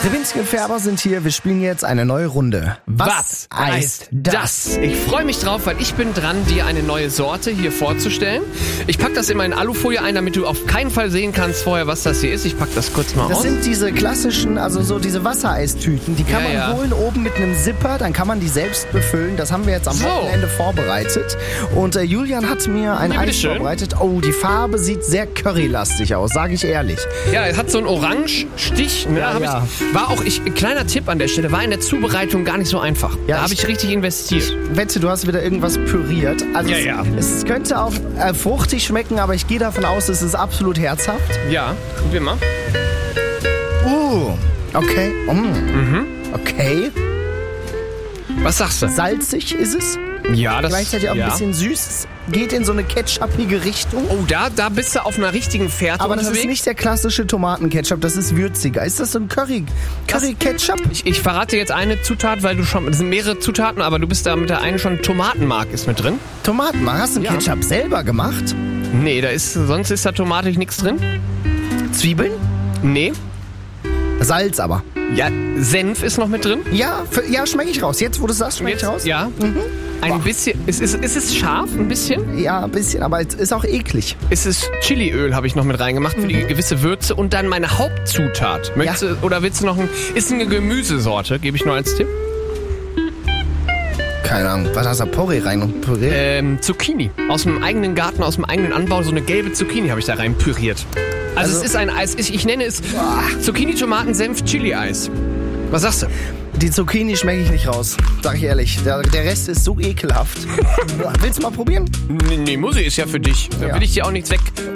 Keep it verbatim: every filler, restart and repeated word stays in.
Ribinski und Färber sind hier. Wir spielen jetzt eine neue Runde. Was, Was heißt das? das? Ich freue mich drauf, weil ich bin dran, dir eine neue Sorte hier vorzustellen. Ich pack das in meine Alufolie ein, damit du auf keinen Fall sehen kannst vorher, was das hier ist. Ich pack das kurz mal Das aus. sind diese klassischen, also so diese Wassereistüten. Die kann Ja, man ja. holen oben mit einem Zipper. Dann kann man die selbst befüllen. Das haben wir jetzt am So. Wochenende vorbereitet. Und äh, Julian hat mir ein Ja, Eis bitteschön. vorbereitet. Oh, die Farbe sieht sehr currylastig aus, sage ich ehrlich. Ja, es hat so einen Orange-Stich. Ne? Ja, Hab ja. Ich, war auch, ich, kleiner Tipp an der Stelle, war in der Zubereitung gar nicht so einfach. Ja, da habe ich- ich richtig investiert. Wette, du hast wieder irgendwas püriert. Also Ja, es, ja. es könnte auch äh, fruchtig schmecken, aber ich gehe davon aus, es ist absolut herzhaft. Ja, probier mal. Uh, okay. Mm. Okay. Was sagst du? Salzig ist es. Ja, das Gleichzeitig auch ja. ein bisschen süß. Es geht in so eine ketchupige Richtung. Oh, da, da bist du auf einer richtigen Fährte Aber das unterwegs. ist nicht der klassische Tomatenketchup, das ist würziger. Ist das so ein Curry, Curry-Ketchup? Ich, ich verrate jetzt eine Zutat, weil du schon, das sind mehrere Zutaten, aber du bist da mit der einen schon, Tomatenmark ist mit drin. Tomatenmark. Hast du einen Ja. Ketchup selber gemacht? Nee, da ist, sonst ist da tomatig nichts drin. Zwiebeln? Nee. Salz aber. Ja, Senf ist noch mit drin. Ja, für, ja schmecke ich raus. Jetzt, wo du sagst, schmecke ich raus? Ja. Ein bisschen, ist, ist, ist es scharf, ein bisschen? Ja, ein bisschen, aber es ist auch eklig. Ist es Chiliöl, habe ich noch mit reingemacht für die gewisse Würze. Und dann meine Hauptzutat. Möchtest du, oder willst du noch ein, ist eine Gemüsesorte, gebe ich nur als Tipp. Keine Ahnung. Was hast du da? Porree rein und Püree? Ähm, Zucchini. Aus dem eigenen Garten, aus dem eigenen Anbau, so eine gelbe Zucchini habe ich da rein püriert. Also, Also- es ist ein Eis, ich, ich nenne es Zucchini, Tomaten, Senf, Chili-Eis. Was sagst du? Die Zucchini schmecke ich nicht raus. Sag ich ehrlich. Der, der Rest ist so ekelhaft. Willst du mal probieren? Nee, nee, Musi ist ja für dich. Da Ja. will ich dir auch nichts weg.